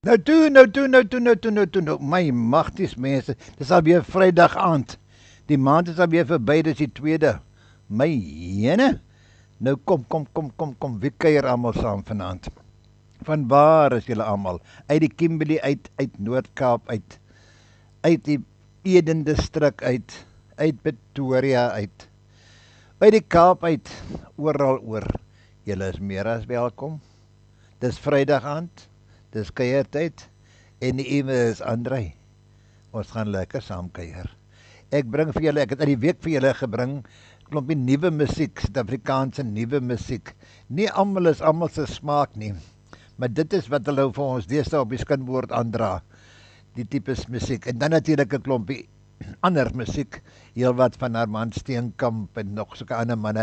Nou toe. My magties mense, dis alweer Vrydag aand. Die maand is alweer verby, dis die 2de. My jene. Nou kom, wie kuier almal saam vanaand? Van waar is julle almal? Uit die Kimberley uit Noord-Kaap uit die Eden distrik uit Pretoria uit die Kaap oral oor. Julle is meer as welkom. Dis Vrydag aand. Dis kuiertyd en die ene is Andrei. Ons gaan lekker saam kuier. Ek het uit die week vir julle gebring klompie nuwe musiek, Suid-Afrikaanse nuwe musiek. Nie almal is almal se smaak nie, maar dit is wat hulle vir ons deesdae op die skinwoord aandra, die tipes musiek. En dan natuurlik 'n klompie ander musiek, heel wat van Armand Steenkamp en nog sulke ander manne.